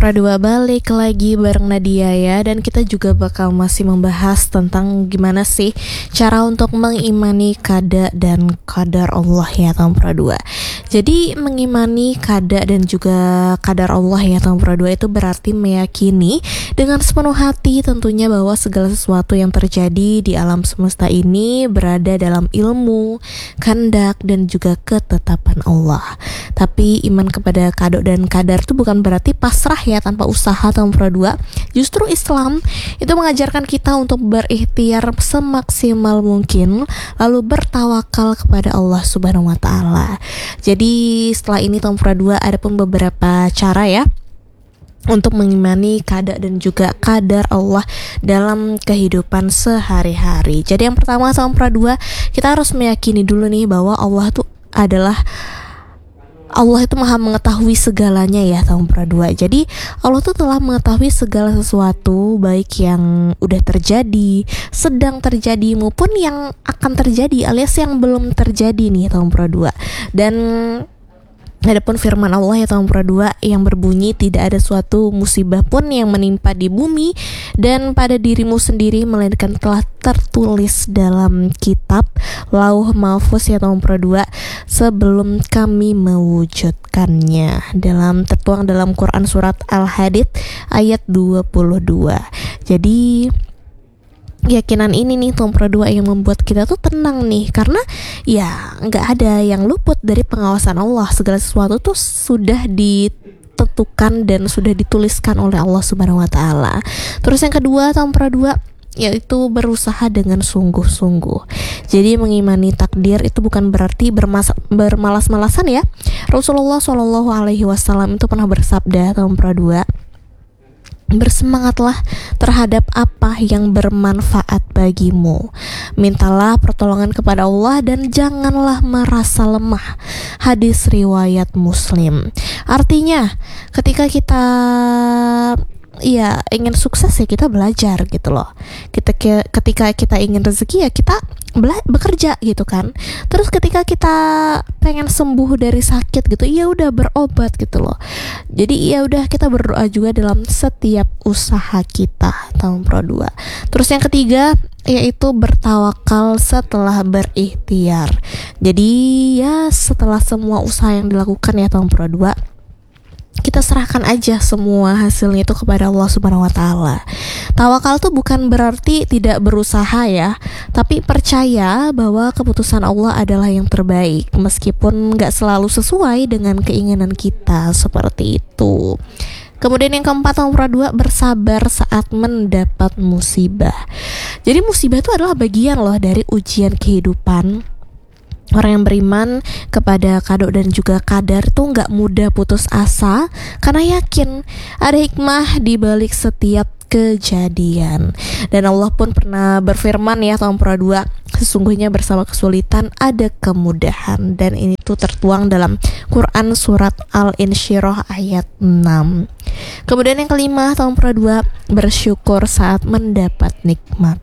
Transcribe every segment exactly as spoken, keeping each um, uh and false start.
Pradua balik lagi bareng Nadia ya. Dan kita juga bakal masih membahas tentang gimana sih cara untuk mengimani qada dan qadar Allah ya tahun Pradua. Jadi mengimani qada dan juga qadar Allah ya tahun Pradua itu berarti meyakini dengan sepenuh hati tentunya bahwa segala sesuatu yang terjadi di alam semesta ini berada dalam ilmu, kehendak dan juga ketetapan Allah. Tapi iman kepada qada dan qadar itu bukan berarti pasrah ya tanpa usaha tahun Pradua. Justru Islam itu mengajarkan kita untuk berikhtiar semaksimal mungkin, lalu bertawakal kepada Allah Subhanahu wa taala. Jadi setelah ini tahun Pradua ada pun beberapa cara ya untuk mengimani qada dan juga qadar Allah dalam kehidupan sehari-hari. Jadi yang pertama tahun Pradua, kita harus meyakini dulu nih bahwa Allah tuh adalah Allah itu maha mengetahui segalanya ya tahun Pradua. Jadi Allah tuh telah mengetahui segala sesuatu, baik yang udah terjadi, sedang terjadi maupun yang akan terjadi alias yang belum terjadi nih tahun Pradua. Dan adapun firman Allah ya tahun Pradua yang berbunyi, tidak ada suatu musibah pun yang menimpa di bumi dan pada dirimu sendiri melainkan telah tertulis dalam kitab Lauh Mahfuz ya tahun Pradua sebelum kami mewujudkannya, dalam tertuang dalam Quran surat Al-Hadid ayat dua puluh dua. Jadi keyakinan ini nih tahun Pradua yang membuat kita tuh tenang nih, karena ya nggak ada yang luput dari pengawasan Allah. Segala sesuatu tuh sudah ditentukan dan sudah dituliskan oleh Allah Subhanahu wa taala. Terus yang kedua tahun Pradua yaitu berusaha dengan sungguh-sungguh. Jadi mengimani takdir itu bukan berarti bermas- bermalas-malasan ya. Rasulullah shallallahu alaihi wasallam itu pernah bersabda tahun Pradua, bersemangatlah terhadap apa yang bermanfaat bagimu. Mintalah pertolongan kepada Allah dan janganlah merasa lemah. Hadis riwayat Muslim. Artinya ketika kita ya ingin sukses ya kita belajar gitu loh. Kita ketika kita ingin rezeki ya kita bela- bekerja gitu kan. Terus ketika kita pengen sembuh dari sakit gitu, ya udah berobat gitu loh. Jadi ya udah kita berdoa juga dalam setiap usaha kita tahun Pradua. Terus yang ketiga yaitu bertawakal setelah berikhtiar. Jadi ya setelah semua usaha yang dilakukan ya tahun Pradua, kita serahkan aja semua hasilnya itu kepada Allah Subhanahu wa taala. Tawakal tuh bukan berarti tidak berusaha ya, tapi percaya bahwa keputusan Allah adalah yang terbaik meskipun gak selalu sesuai dengan keinginan kita, seperti itu. Kemudian yang keempat tahun Pradua, bersabar saat mendapat musibah. Jadi musibah itu adalah bagian loh dari ujian kehidupan. Orang yang beriman kepada qada dan juga qadar tuh gak mudah putus asa, karena yakin ada hikmah di balik setiap kejadian. Dan Allah pun pernah berfirman ya tahun Pradua, sesungguhnya bersama kesulitan ada kemudahan. Dan ini tuh tertuang dalam Quran surat Al-Insyirah ayat enam. Kemudian yang kelima tahun Pradua, bersyukur saat mendapat nikmat.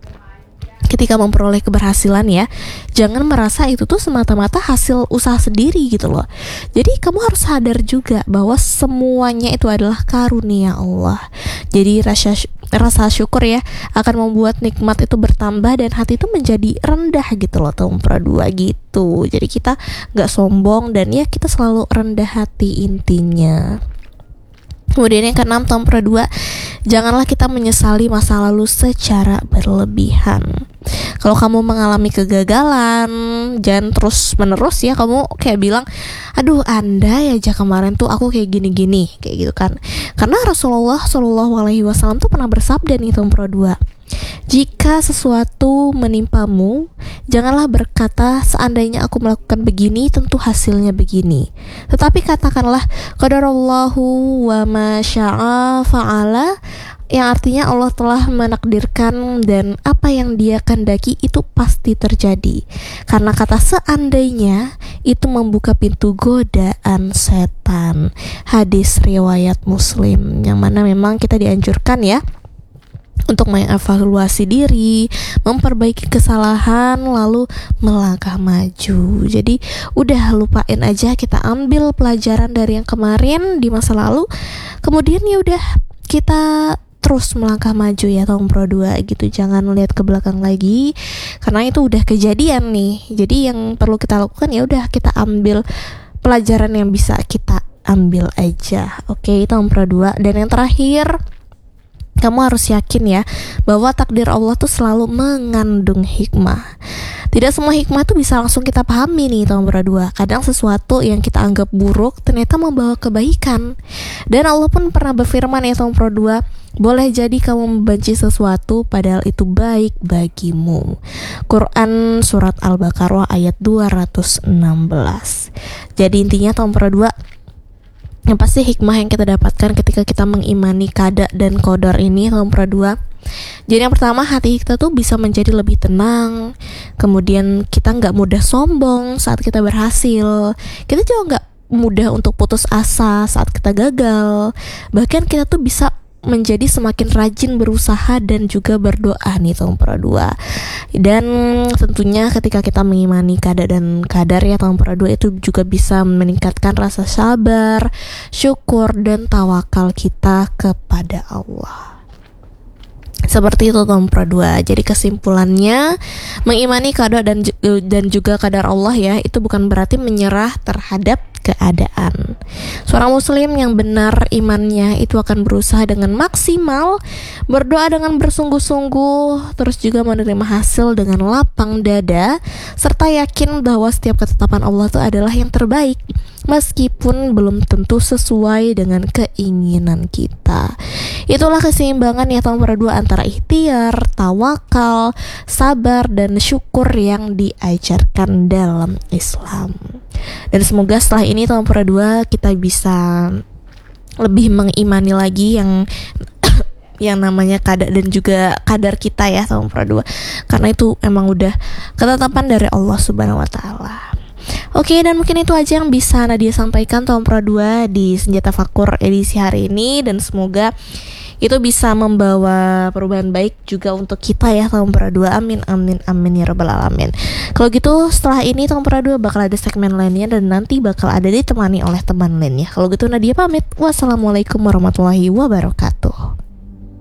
Ketika memperoleh keberhasilan ya, jangan merasa itu tuh semata-mata hasil usaha sendiri gitu loh. Jadi kamu harus sadar juga bahwa semuanya itu adalah karunia Allah. Jadi rasa rasa syukur ya akan membuat nikmat itu bertambah dan hati itu menjadi rendah gitu loh tahun Pradua gitu. Jadi kita gak sombong dan ya kita selalu rendah hati intinya. Kemudian yang keenam tahun Pradua, janganlah kita menyesali masa lalu secara berlebihan. Kalau kamu mengalami kegagalan, jangan terus menerus ya kamu kayak bilang, aduh andai aja kemarin tuh aku kayak gini-gini, kayak gitu kan. Karena Rasulullah shallallahu alaihi wasallam tuh pernah bersabda nih tahun Pradua, jika sesuatu menimpamu, janganlah berkata seandainya aku melakukan begini tentu hasilnya begini. Tetapi katakanlah qadarallahu wa ma syaa fa'ala, yang artinya Allah telah menakdirkan dan apa yang Dia kehendaki itu pasti terjadi. Karena kata seandainya itu membuka pintu godaan setan. Hadis riwayat Muslim, yang mana memang kita dianjurkan ya untuk mengevaluasi diri, memperbaiki kesalahan, lalu melangkah maju. Jadi udah lupain aja, kita ambil pelajaran dari yang kemarin di masa lalu, kemudian ya udah kita terus melangkah maju ya tahun pro dua gitu. Jangan lihat ke belakang lagi karena itu udah kejadian nih. Jadi yang perlu kita lakukan ya udah kita ambil pelajaran yang bisa kita ambil aja. Oke, tahun pro dua. Dan yang terakhir, kamu harus yakin ya bahwa takdir Allah tuh selalu mengandung hikmah. Tidak semua hikmah tuh bisa langsung kita pahami nih tahun pro dua. Kadang sesuatu yang kita anggap buruk ternyata membawa kebaikan. Dan Allah pun pernah berfirman ya tahun pro dua, boleh jadi kamu membenci sesuatu padahal itu baik bagimu. Quran surat Al-Baqarah ayat dua ratus enam belas. Jadi intinya tahun pro dua, yang pasti hikmah yang kita dapatkan ketika kita mengimani qada dan qadar ini tahun pro dua. Jadi yang pertama, hati kita tuh bisa menjadi lebih tenang. Kemudian kita gak mudah sombong saat kita berhasil. Kita juga gak mudah untuk putus asa saat kita gagal. Bahkan kita tuh bisa menjadi semakin rajin berusaha dan juga berdoa nih tahun pro dua. Dan tentunya ketika kita mengimani qada dan qadar ya tahun pro dua, itu juga bisa meningkatkan rasa sabar, syukur dan tawakal kita kepada Allah. Seperti itu tahun pro dua. Jadi kesimpulannya, mengimani qada dan dan juga qadar Allah ya, itu bukan berarti menyerah terhadap keadaan. Seorang muslim yang benar imannya itu akan berusaha dengan maksimal, berdoa dengan bersungguh-sungguh, terus juga menerima hasil dengan lapang dada, serta yakin bahwa setiap ketetapan Allah itu adalah yang terbaik, meskipun belum tentu sesuai dengan keinginan kita. Itulah keseimbangan ya tahun pro dua antara ikhtiar, tawakal, sabar, dan syukur yang diajarkan dalam Islam. Dan semoga setelah ini tahun pro dua kita bisa lebih mengimani lagi yang yang namanya qada dan juga qadar kita ya tahun pro dua, karena itu emang udah ketetapan dari Allah Subhanahu wa taala. Oke, dan mungkin itu aja yang bisa Nadia sampaikan tahun pro dua di Senjata Fakur edisi hari ini, dan semoga itu bisa membawa perubahan baik juga untuk kita ya tahun pro dua. Amin amin amin ya rabbal alamin. Kalau gitu setelah ini tahun pro dua bakal ada segmen lainnya dan nanti bakal ada ditemani oleh teman lainnya. Kalau gitu Nadia pamit. Wassalamualaikum warahmatullahi wabarakatuh.